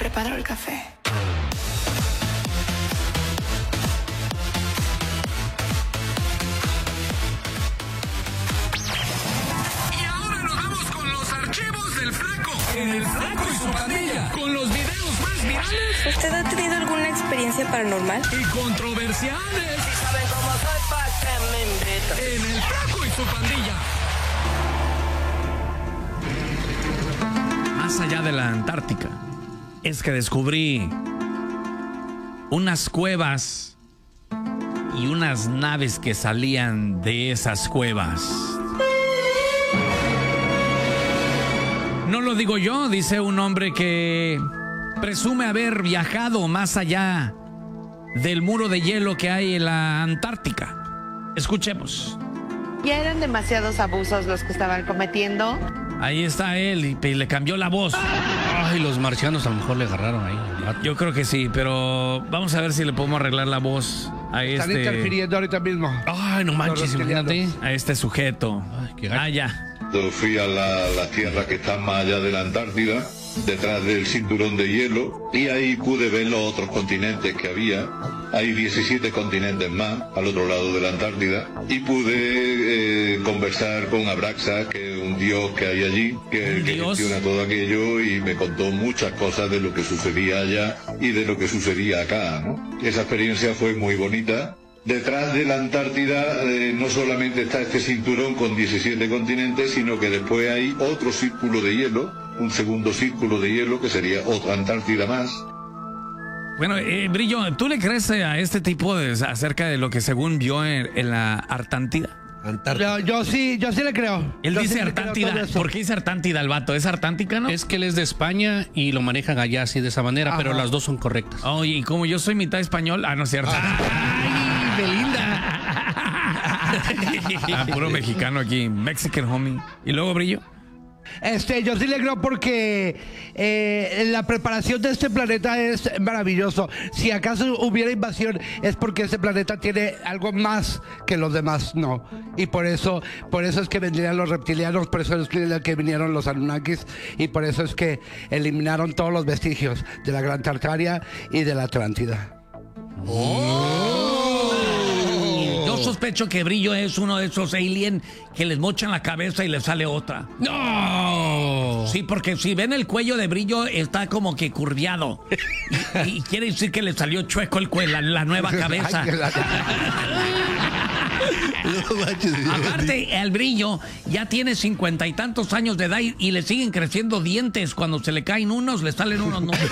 preparo el café. Y ahora nos vamos con los archivos del Flaco. En el Flaco y su pandilla. Con los videos más virales. ¿Usted ha tenido alguna experiencia paranormal? Y controversiales. Si saben cómo soy, ¿pa' qué me invitan? En el Flaco y su pandilla. Más allá de la Antártica, es que descubrí unas cuevas y unas naves que salían de esas cuevas. No lo digo yo, dice un hombre que presume haber viajado más allá del muro de hielo que hay en la Antártica. Escuchemos. Ya eran demasiados abusos los que estaban cometiendo. Ahí está él y le cambió la voz. Ay, los marcianos a lo mejor le agarraron ahí. Yo creo que sí, pero vamos a ver si le podemos arreglar la voz a Están interfiriendo ahorita mismo. Ay, no manches, imagínate. a este sujeto. Ay, qué gacho. Ya. Fui a las tierras que están más allá de la Antártida, detrás del cinturón de hielo, y ahí pude ver los otros continentes que había. Hay 17 continentes más al otro lado de la Antártida, y pude conversar con Abraxa, que es un dios que hay allí, que gestiona todo aquello, y me contó muchas cosas de lo que sucedía allá y de lo que sucedía acá, ¿no? Esa experiencia fue muy bonita. Detrás de la Antártida no solamente está este cinturón con 17 continentes, sino que después hay otro círculo de hielo, un segundo círculo de hielo que sería otra Antártida más. Bueno, Brillo, ¿tú le crees a este tipo acerca de lo que según vio en la Artántida? Yo sí le creo. Él Yo dice sí le creo Artántida. todo eso. ¿Por qué dice Artántida el vato? ¿Es Artántica, no? Es que él es de España y lo manejan allá así de esa manera, Ajá. pero las dos son correctas. Oye, y como yo soy mitad español, no es cierto. ¡Ay, Belinda! Puro mexicano aquí, Mexican homie. ¿Y luego, Brillo? Yo sí le creo porque la preparación de este planeta es maravilloso. Si acaso hubiera invasión es porque este planeta tiene algo más que los demás no. Y por eso es que vendrían los reptilianos, por eso es que vinieron los Anunnakis y por eso es que eliminaron todos los vestigios de la Gran Tartaria y de la Atlántida. Yo sospecho que Brillo es uno de esos aliens que les mochan la cabeza y les sale otra. ¡No! Sí, porque si ven el cuello de Brillo está como que curviado. Y quiere decir que le salió chueco el cuello, la nueva cabeza. Aparte, el Brillo ya tiene 50 y tantos años de edad y le siguen creciendo dientes. Cuando se le caen unos, le salen unos nuevos.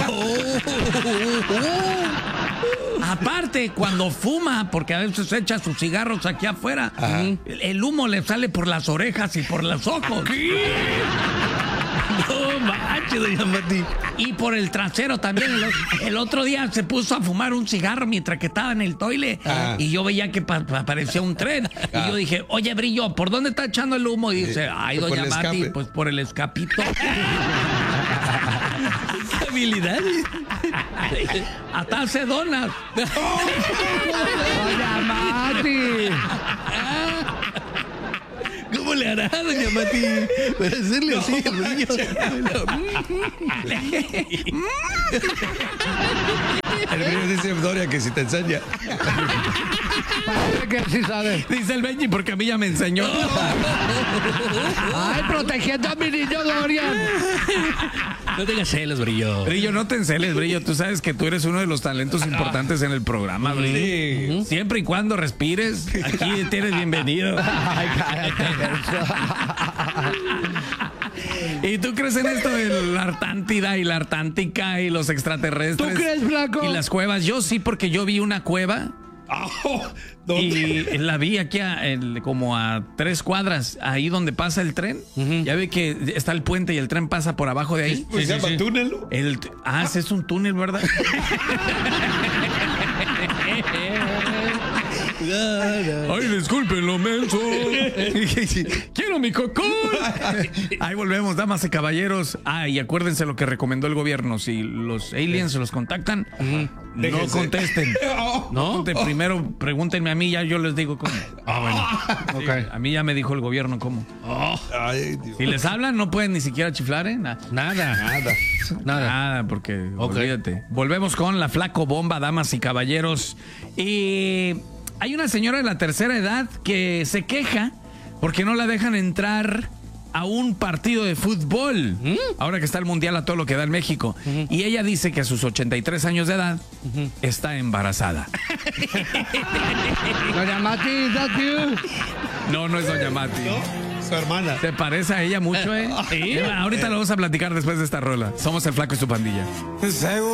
Aparte, cuando fuma, porque a veces echa sus cigarros aquí afuera, el humo le sale por las orejas y por los ojos. No manches, doña Mati. Y por el trasero también. El otro día se puso a fumar un cigarro mientras que estaba en el toile. Y yo veía que aparecía un tren. Y yo dije, oye, Brillo, ¿por dónde está echando el humo? Y dice, ay, doña Mati, pues por el escapito. Habilidades. Hasta hace donas. ¡Doña Mati! ¿Cómo le hará, doña Mati? Para hacerle así al Brillo. El Brillo dice Doria que si te enseña. Parece que sí sabe. Dice el Benji, porque a mí ya me enseñó. Ay, protegiendo a mi niño Dorian. No tengas celos, Brillo. Brillo, no te enceles, Brillo. Tú sabes que tú eres uno de los talentos importantes en el programa, Brillo. Siempre y cuando respires, aquí eres bienvenido. Ay, cállate. ¿Y tú crees en esto de la Artántida y la Artántica y los extraterrestres? ¿Tú crees, Flaco? Y las cuevas. Yo sí, porque yo vi una cueva. Y la vi aquí como a 3 cuadras, ahí donde pasa el tren. Ya ve que está el puente y el tren pasa por abajo de ahí. Pues se llama túnel. Ese es un túnel, ¿verdad? Ay, discúlpenlo, menso. Quiero mi cocón. Ahí volvemos, damas y caballeros. Y acuérdense lo que recomendó el gobierno. Si los aliens los contactan, no contesten. ¿No? Primero pregúntenme a mí, ya yo les digo cómo. Bueno. Sí, a mí ya me dijo el gobierno cómo. Ay, Dios. Si les hablan, no pueden ni siquiera chiflar, ¿eh? Nada, porque olvídate. Volvemos con la flaco bomba, damas y caballeros. Y hay una señora de la tercera edad que se queja porque no la dejan entrar a un partido de fútbol. Ahora que está el mundial a todo lo que da en México. Y ella dice que a sus 83 años de edad está embarazada. Doña Mati, ¿is that you? No es Doña Mati. Su hermana. ¿Te parece a ella mucho, eh? Ahorita lo vamos a platicar después de esta rola. Somos el Flaco y su pandilla.